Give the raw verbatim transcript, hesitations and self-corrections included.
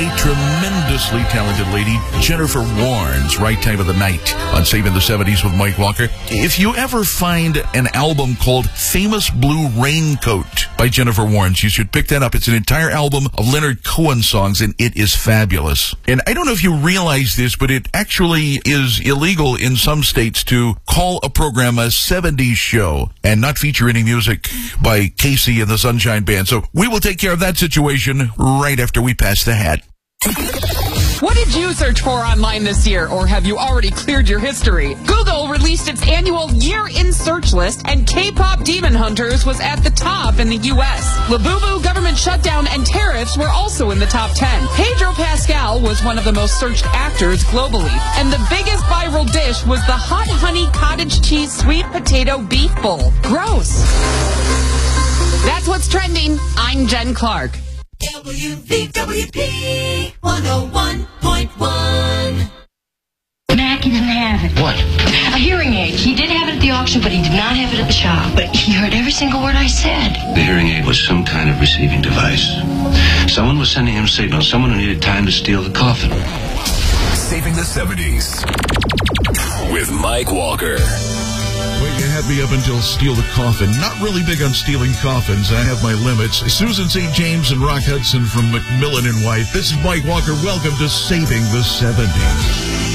tremendously talented lady, Jennifer Warnes, right time of the night on Saving the seventies with Mike Walker. If you ever find an album called Famous Blue Raincoat by Jennifer Warnes, you should pick that up. It's an entire album of Leonard Cohen songs, and it is fabulous. And I don't know if you realize this, but it actually is illegal in some states to call a program a seventies show and not feature any music by Casey and the Sunshine Band. So we will take care of that situation right after we pass the hat. What did you search for online this year, or have you already cleared your history? Google released its annual Year in Search list, and K-pop Demon Hunters was at the top in the U S Labubu, government shutdown, and tariffs were also in the top ten. Pedro Pascal was one of the most searched actors globally, and the biggest viral dish was the hot honey cottage cheese sweet potato beef bowl. Gross. That's what's trending. I'm Jen Clark. W V W P one oh one point one. Mac, he didn't have it. What? A hearing aid. He did have it at the auction, but he did not have it at the shop. But he heard every single word I said. The hearing aid was some kind of receiving device. Someone was sending him signals. Someone who needed time to steal the coffin. Saving the seventies with Mike Walker. Well, you had me up until Steal the Coffin. Not really big on stealing coffins. I have my limits. Susan Saint James and Rock Hudson from Macmillan and White. This is Mike Walker. Welcome to Saving the seventies.